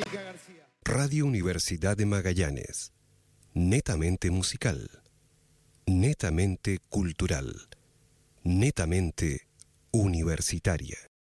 Radio Universidad de Magallanes. Netamente musical. Netamente cultural. Netamente universitaria.